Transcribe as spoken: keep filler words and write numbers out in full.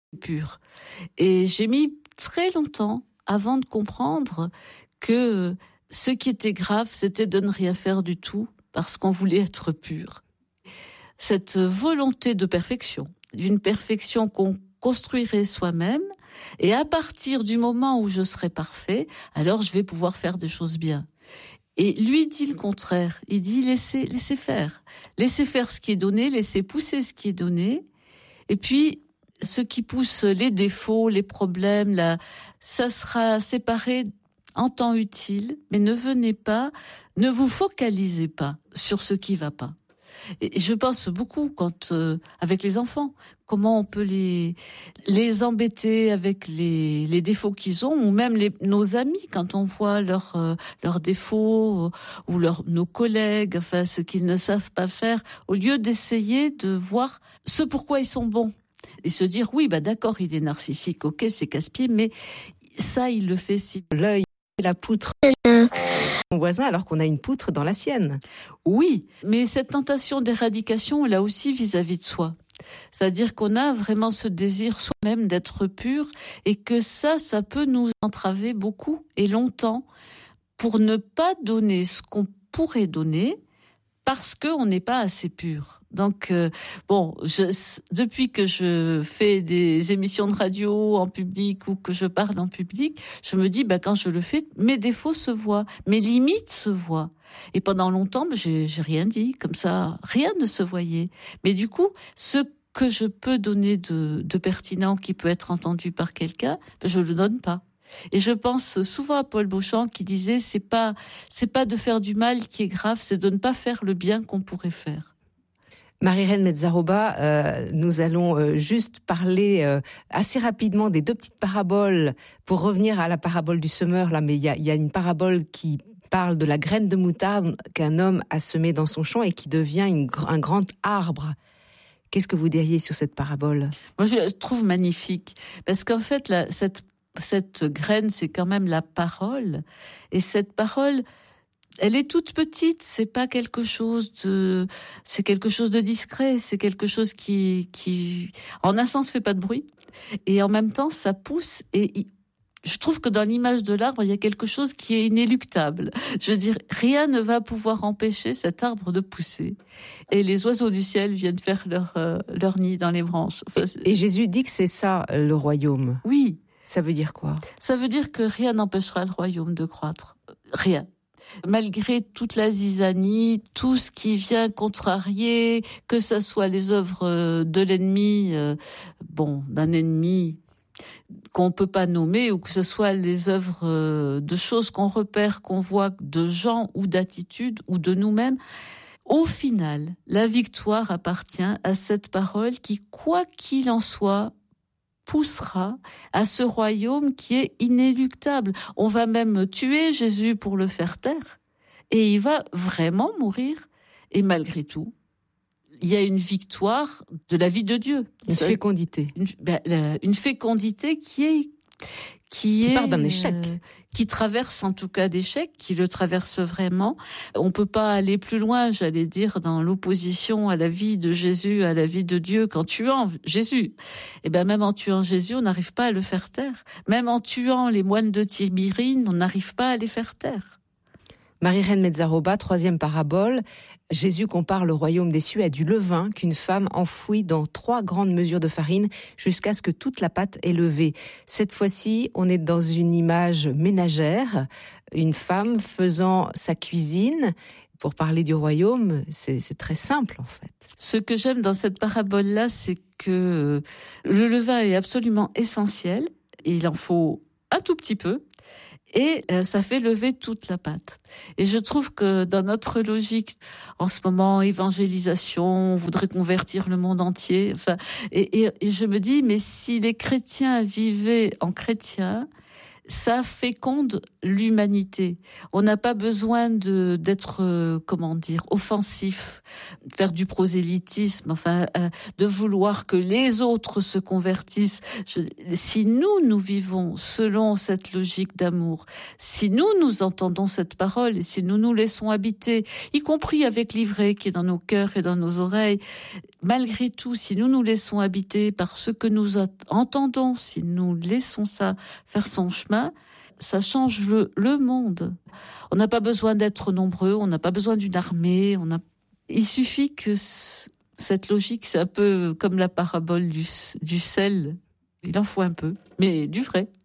pur. Et j'ai mis très longtemps avant de comprendre que ce qui était grave, c'était de ne rien faire du tout parce qu'on voulait être pur. Cette volonté de perfection, d'une perfection qu'on construirait soi-même, et à partir du moment où je serai parfait, alors je vais pouvoir faire des choses bien. Et lui dit le contraire. Il dit laissez, laissez faire. Laissez faire ce qui est donné, laissez pousser ce qui est donné. Et puis, ce qui pousse les défauts, les problèmes, là, ça sera séparé en temps utile. Mais ne venez pas, ne vous focalisez pas sur ce qui va pas. Et je pense beaucoup quand euh, avec les enfants, comment on peut les les embêter avec les les défauts qu'ils ont, ou même les nos amis quand on voit leurs euh, leurs défauts euh, ou leurs nos collègues, enfin ce qu'ils ne savent pas faire, au lieu d'essayer de voir ce pourquoi ils sont bons et se dire oui bah d'accord il est narcissique, ok c'est casse-pied, mais ça il le fait si l'œil et la poutre. Mon voisin alors qu'on a une poutre dans la sienne. Oui, mais cette tentation d'éradication, elle a aussi vis-à-vis de soi. C'est-à-dire qu'on a vraiment ce désir soi-même d'être pur et que ça, ça peut nous entraver beaucoup et longtemps pour ne pas donner ce qu'on pourrait donner parce qu'on n'est pas assez pur. Donc, euh, bon, je, depuis que je fais des émissions de radio en public ou que je parle en public, je me dis, bah, quand je le fais, mes défauts se voient, mes limites se voient. Et pendant longtemps, bah, j'ai, j'ai rien dit, comme ça, rien ne se voyait. Mais du coup, ce que je peux donner de, de pertinent qui peut être entendu par quelqu'un, bah, je le donne pas. Et je pense souvent à Paul Beauchamp qui disait c'est pas c'est pas de faire du mal qui est grave, c'est de ne pas faire le bien qu'on pourrait faire. Marie-Reine Mezzaroba, euh, nous allons euh, juste parler euh, assez rapidement des deux petites paraboles pour revenir à la parabole du semeur là, mais il y a, y a une parabole qui parle de la graine de moutarde qu'un homme a semée dans son champ et qui devient une, un grand arbre. Qu'est-ce que vous diriez sur cette parabole ? Moi, je la trouve magnifique parce qu'en fait, la, cette Cette graine, c'est quand même la parole. Et cette parole, elle est toute petite. C'est pas quelque chose de, c'est quelque chose de discret. C'est quelque chose qui, qui, en un sens, fait pas de bruit. Et en même temps, ça pousse. Et je trouve que dans l'image de l'arbre, il y a quelque chose qui est inéluctable. Je veux dire, rien ne va pouvoir empêcher cet arbre de pousser. Et les oiseaux du ciel viennent faire leur, euh, leur nid dans les branches. Enfin, et Jésus dit que c'est ça, le royaume. Oui. Ça veut dire quoi ? Ça veut dire que rien n'empêchera le royaume de croître. Rien. Malgré toute la zizanie, tout ce qui vient contrarier, que ça soit les œuvres de l'ennemi, euh, bon, d'un ennemi qu'on peut pas nommer, ou que ce soit les œuvres euh, de choses qu'on repère, qu'on voit, de gens ou d'attitudes ou de nous-mêmes, au final, la victoire appartient à cette parole qui, quoi qu'il en soit, poussera à ce royaume qui est inéluctable. On va même tuer Jésus pour le faire taire. Et il va vraiment mourir. Et malgré tout, il y a une victoire de la vie de Dieu. Une Ça, fécondité. Une, ben, une fécondité qui est... Qui, qui est, part d'un échec. Euh, qui traverse en tout cas d'échec, qui le traverse vraiment. On peut pas aller plus loin, j'allais dire, dans l'opposition à la vie de Jésus, à la vie de Dieu, qu'en tuant Jésus. Et ben même en tuant Jésus, on n'arrive pas à le faire taire. Même en tuant les moines de Tibérine, on n'arrive pas à les faire taire. Marie-Reine Mezzaroba, troisième parabole. Jésus compare le royaume des cieux à du levain qu'une femme enfouit dans trois grandes mesures de farine jusqu'à ce que toute la pâte est levée. Cette fois-ci, on est dans une image ménagère, une femme faisant sa cuisine. Pour parler du royaume, c'est, c'est très simple en fait. Ce que j'aime dans cette parabole-là, c'est que le levain est absolument essentiel. Il en faut un tout petit peu. Et euh, ça fait lever toute la pâte. Et je trouve que dans notre logique, en ce moment, évangélisation, on voudrait convertir le monde entier. Enfin, et, et, et je me dis, mais si les chrétiens vivaient en chrétiens, ça féconde l'humanité. On n'a pas besoin de d'être euh, comment dire offensif, faire du prosélytisme, enfin euh, de vouloir que les autres se convertissent. Je, si nous nous vivons selon cette logique d'amour, si nous nous entendons cette parole et si nous nous laissons habiter, y compris avec l'ivraie qui est dans nos cœurs et dans nos oreilles, malgré tout, si nous nous laissons habiter par ce que nous entendons, si nous laissons ça faire son chemin, ça change le, le monde. On n'a pas besoin d'être nombreux, on n'a pas besoin d'une armée. On a... Il suffit que c- cette logique, c'est un peu comme la parabole du, du sel. Il en faut un peu, mais du vrai.